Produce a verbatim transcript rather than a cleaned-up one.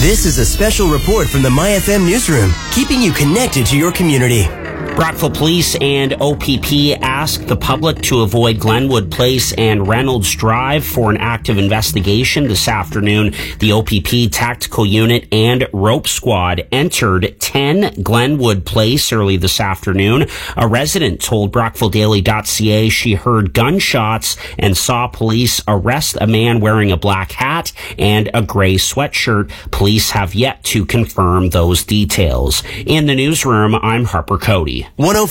This is a special report from the My F M newsroom, keeping you connected to your community. Brockville Police and O P P asked the public to avoid Glenwood Place and Reynolds Drive for an active investigation this afternoon. The O P P Tactical Unit and Rope Squad entered ten Glenwood Place early this afternoon. A resident told Brockville Daily dot C A she heard gunshots and saw police arrest a man wearing a black hat and a gray sweatshirt. Police have yet to confirm those details. In the newsroom, I'm Harper Cody. one oh